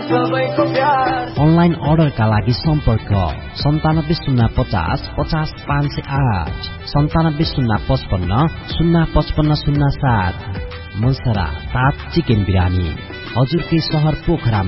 Online अर्डरका लागि सम्पर्क 9705050508 970555055507। मनसरा 7 चिकन बिरामी, हजुरकै शहर पोखरा।